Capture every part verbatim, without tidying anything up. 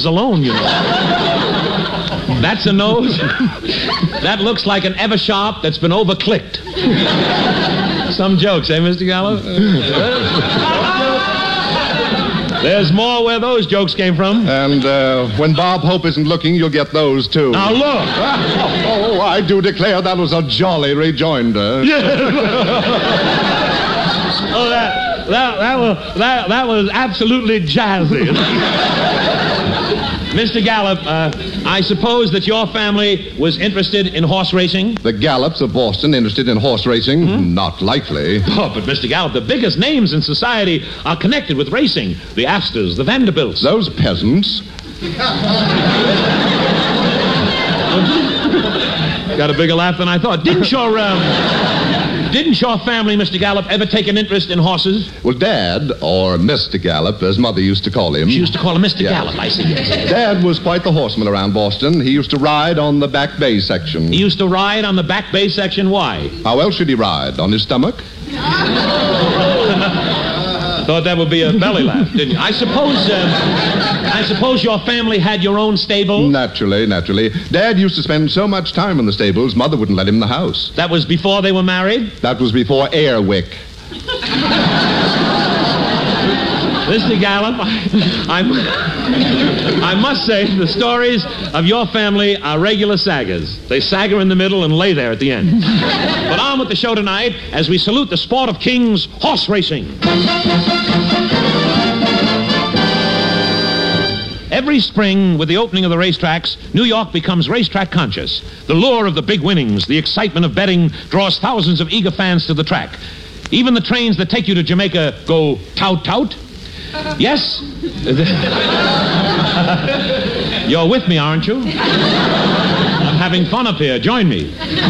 nose alone, you know. That's a nose that looks like an Eversharp that's been over-clicked. Some jokes, eh, Mister Gallup? There's more where those jokes came from. And uh, when Bob Hope isn't looking, you'll get those, too. Now, look. Oh, I do declare that was a jolly rejoinder. Yeah. Oh, that, that, that, was, that, that was absolutely jazzy. Mister Gallup, uh, I suppose that your family was interested in horse racing? The Gallups of Boston interested in horse racing? Hmm? Not likely. Oh, but Mister Gallup, the biggest names in society are connected with racing. The Astors, the Vanderbilts. Those peasants. Got a bigger laugh than I thought. Didn't your, um, didn't your family, Mister Gallup, ever take an interest in horses? Well, Dad, or Mister Gallup, as Mother used to call him. She used to call him Mister Yes. Gallup, I see. Yes. Dad was quite the horseman around Boston. He used to ride on the back bay section. He used to ride on the back bay section? Why? How else should he ride? On his stomach? Thought that would be a belly laugh, didn't you? I suppose, uh, I suppose your family had your own stable? Naturally, naturally. Dad used to spend so much time in the stables, Mother wouldn't let him in the house. That was before they were married? That was before Airwick. Mister Gallup, I, I, I must say the stories of your family are regular saggers. They sagger in the middle and lay there at the end. But on with the show tonight as we salute the sport of kings, horse racing. Every spring, with the opening of the racetracks, New York becomes racetrack conscious. The lure of the big winnings, the excitement of betting, draws thousands of eager fans to the track. Even the trains that take you to Jamaica go tout-tout. Yes? You're with me, aren't you? I'm having fun up here. Join me.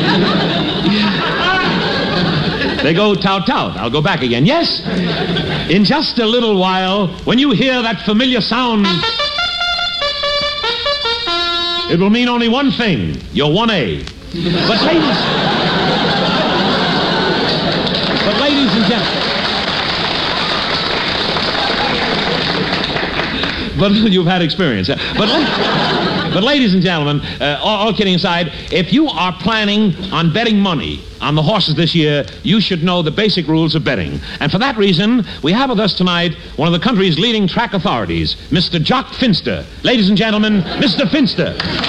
They go tout-tout. I'll go back again. Yes? In just a little while, when you hear that familiar sound, it will mean only one thing. You're one A. But ladies... But ladies and gentlemen... But you've had experience. But, but ladies and gentlemen, uh, all, all kidding aside, if you are planning on betting money on the horses this year, you should know the basic rules of betting. And for that reason, we have with us tonight one of the country's leading track authorities, Mister Jock Finster. Ladies and gentlemen, Mister Finster.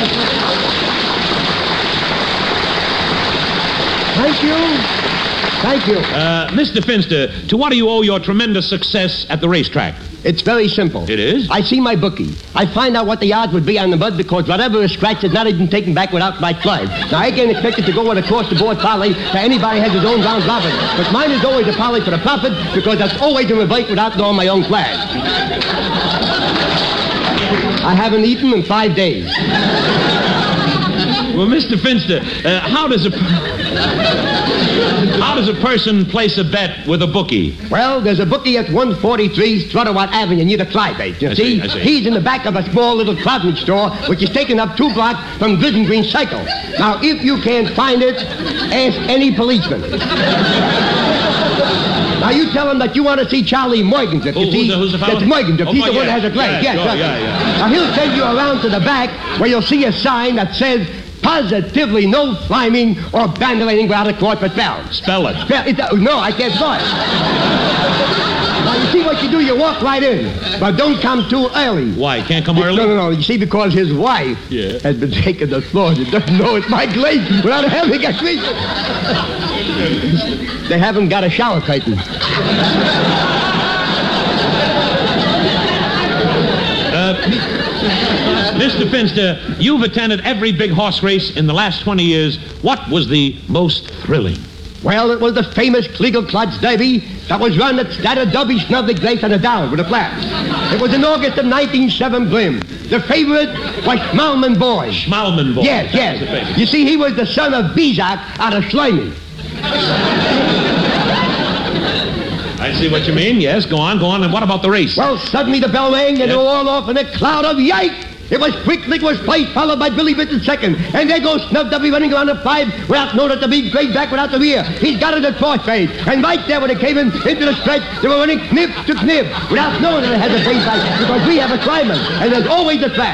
Thank you. Thank you. Uh, Mister Finster, to what do you owe your tremendous success at the racetrack? It's very simple. It is? I see my bookie. I find out what the odds would be on the mud because whatever is scratched is not even taken back without my flag. Now, I can't expect it to go with across-the-board parlay that anybody has his own round robin. But mine is always a parlay for the profit because that's always a revolt without knowing my own flag. I haven't eaten in five days. Well, Mister Finster, uh, how does a how does a person place a bet with a bookie? Well, there's a bookie at one forty-three Strutterwatt Avenue near the Clyde. You I see? see, I see. He's in the back of a small little clothing store, which is taken up two blocks from Glidden Green Cycle. Now, if you can't find it, ask any policeman. Now, you tell him that you want to see Charlie Morgan. If Who, you see, who's the, who's the fellow? That's Morgan. If Oh, he's the yeah. one that has a glass. Yeah, yes, sure, right. yeah, yeah. Now, he'll send you around to the back where you'll see a sign that says, positively no fliming or bandolating without a corporate bell. Spell it. Spell it. No, I can't spell it. Now, you see what you do? You walk right in. But don't come too early. Why, can't come early? No, no, no. You see, because his wife Yeah. has been taking the floor. She doesn't know it's my glaze without having a glaze. They haven't got a shower curtain. Mister Finster, you've attended every big horse race in the last twenty years. What was the most thrilling? Well, it was the famous Klegelklotz Derby that was run at Statter Dubby Snubby Grace on the Down with a flat. It was in August of nineteen seventeen. The favorite was Schmalman Boy. Schmalman Boy. Yes, That yes. was the favorite. You see, he was the son of Bizak out of Schleimy. I see what you mean. Yes, go on, go on. And what about the race? Well, suddenly the bell rang and Yes. they were all off in a cloud of yike. It was Quick Lick was placed, followed by Billy Bitts in second. And there goes Snub Dubby running around at five without knowing that the big great back without the rear. He's got it at fourth phase. And right there when they came in into the stretch, they were running knip to knip without knowing that it had a great back because we have a climber. And there's always a track.